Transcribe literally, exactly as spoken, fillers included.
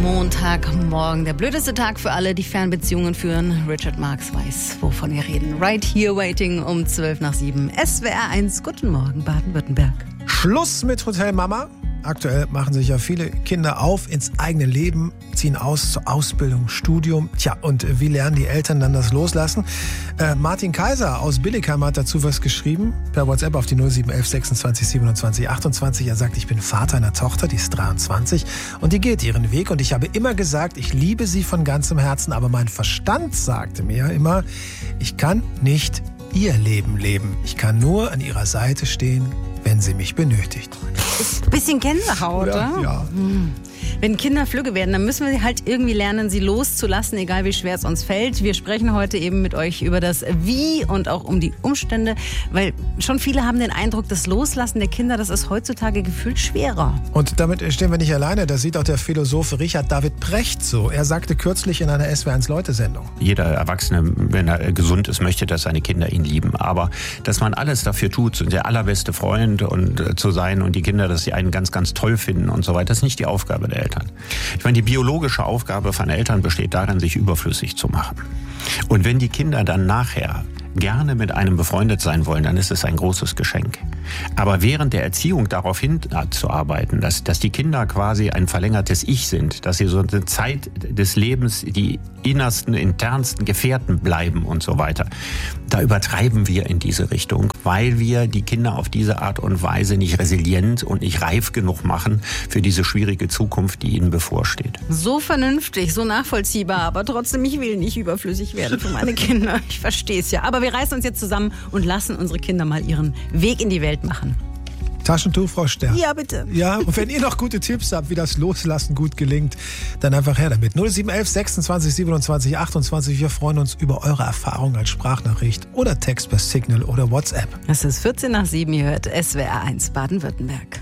Montagmorgen. Der blödeste Tag für alle, die Fernbeziehungen führen. Richard Marx weiß, wovon wir reden. Right here waiting um zwölf nach sieben. S W R eins. Guten Morgen, Baden-Württemberg. Schluss mit Hotel Mama. Aktuell machen sich ja viele Kinder auf ins eigene Leben, ziehen aus zur Ausbildung, Studium. Tja, und wie lernen die Eltern dann das Loslassen? Äh, Martin Kaiser aus Billigheim hat dazu was geschrieben, per WhatsApp auf die null sieben elf sechsundzwanzig siebenundzwanzig achtundzwanzig. Er sagt, ich bin Vater einer Tochter, die ist dreiundzwanzig und die geht ihren Weg. Und ich habe immer gesagt, ich liebe sie von ganzem Herzen, aber mein Verstand sagte mir immer, ich kann nicht ihr Leben leben. Ich kann nur an ihrer Seite stehen, wenn sie mich benötigt. Bisschen Gänsehaut, oder? Ja. ja. Hm. Wenn Kinder flügge werden, dann müssen wir halt irgendwie lernen, sie loszulassen, egal wie schwer es uns fällt. Wir sprechen heute eben mit euch über das Wie und auch um die Umstände, weil schon viele haben den Eindruck, das Loslassen der Kinder, das ist heutzutage gefühlt schwerer. Und damit stehen wir nicht alleine. Das sieht auch der Philosoph Richard David Precht so. Er sagte kürzlich in einer S W R eins Leute-Sendung. Jeder Erwachsene, wenn er gesund ist, möchte, dass seine Kinder ihn lieben. Aber dass man alles dafür tut, der allerbeste Freund und äh, zu sein und die Kinder, dass sie einen ganz, ganz toll finden und so weiter, das ist nicht die Aufgabe der Eltern. Ich meine, die biologische Aufgabe von Eltern besteht darin, sich überflüssig zu machen. Und wenn die Kinder dann nachher gerne mit einem befreundet sein wollen, dann ist es ein großes Geschenk. Aber während der Erziehung darauf hinzuarbeiten, dass, dass die Kinder quasi ein verlängertes Ich sind, dass sie so eine Zeit des Lebens die innersten, internsten Gefährten bleiben und so weiter, da übertreiben wir in diese Richtung, weil wir die Kinder auf diese Art und Weise nicht resilient und nicht reif genug machen für diese schwierige Zukunft, die ihnen bevorsteht. So vernünftig, so nachvollziehbar, aber trotzdem, ich will nicht überflüssig werden für meine Kinder. Ich verstehe es ja. Aber wir reißen uns jetzt zusammen und lassen unsere Kinder mal ihren Weg in die Welt machen. Taschentuch, Frau Stern. Ja, bitte. Ja, und wenn ihr noch gute Tipps habt, wie das Loslassen gut gelingt, dann einfach her damit. null sieben elf sechsundzwanzig siebenundzwanzig achtundzwanzig. Wir freuen uns über eure Erfahrungen als Sprachnachricht oder Text per Signal oder WhatsApp. Es ist vierzehn nach sieben, ihr hört S W R eins Baden-Württemberg.